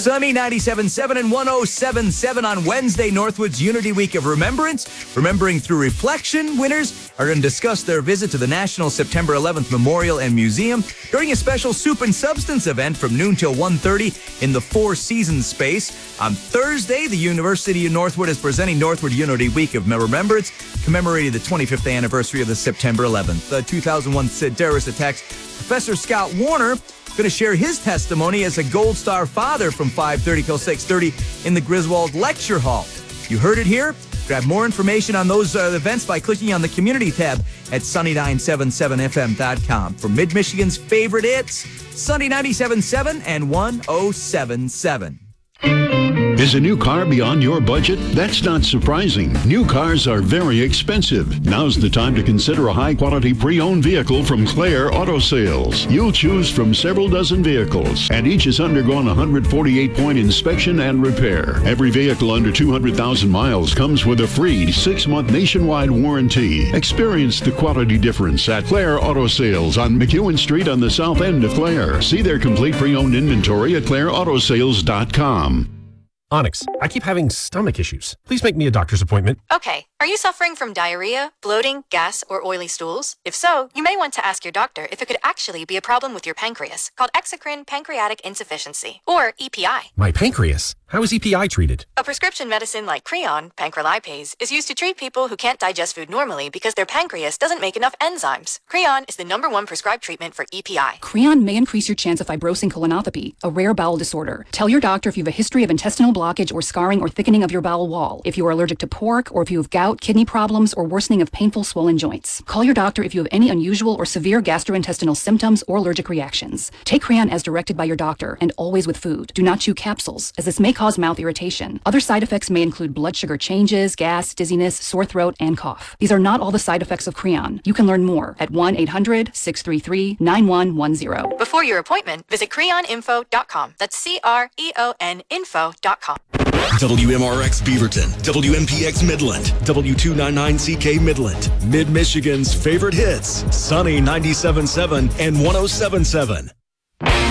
Sunny 97.7 and 107.7 on Wednesday, Northwood's Unity Week of Remembrance. Remembering through reflection, winners are going to discuss their visit to the National September 11th Memorial and Museum during a special Soup and Substance event from noon till 1:30 in the Four Seasons space. On Thursday, the University of Northwood is presenting Northwood Unity Week of Remembrance, commemorating the 25th anniversary of the September 11th, the 2001 terrorist attacks. Professor Scott Warner going to share his testimony as a Gold Star father from 5:30 till 6:30 in the Griswold Lecture Hall. You heard it here. Grab more information on those events by clicking on the Community tab at sunny977fm.com. For Mid-Michigan's favorite hits, Sunny 97.7 and 107.7. Is a new car beyond your budget? That's not surprising. New cars are very expensive. Now's the time to consider a high-quality pre-owned vehicle from Claire Auto Sales. You'll choose from several dozen vehicles, and each has undergone a 148-point inspection and repair. Every vehicle under 200,000 miles comes with a free 6-month nationwide warranty. Experience the quality difference at Claire Auto Sales on McEwen Street on the south end of Claire. See their complete pre-owned inventory at claireautosales.com. Onyx, I keep having stomach issues. Please make me a doctor's appointment. Okay. Are you suffering from diarrhea, bloating, gas, or oily stools? If so, you may want to ask your doctor if it could actually be a problem with your pancreas, called exocrine pancreatic insufficiency, or EPI. My pancreas? How is EPI treated? A prescription medicine like Creon, pancrelipase, is used to treat people who can't digest food normally because their pancreas doesn't make enough enzymes. Creon is the #1 prescribed treatment for EPI. Creon may increase your chance of fibrosing colonopathy, a rare bowel disorder. Tell your doctor if you have a history of intestinal blockage or scarring or thickening of your bowel wall, if you are allergic to pork, or if you have gout, kidney problems, or worsening of painful swollen joints. Call your doctor if you have any unusual or severe gastrointestinal symptoms or allergic reactions. Take Creon as directed by your doctor, and always with food. Do not chew capsules, as this may cause mouth irritation. Other side effects may include blood sugar changes, gas, dizziness, sore throat, and cough. These are not all the side effects of Creon. You can learn more at 1-800-633-9110. Before your appointment, visit creoninfo.com. That's CREON info.com. WMRX Beaverton, WMPX Midland, W299CK Midland, Mid-Michigan's favorite hits, Sunny 97.7 and 107.7.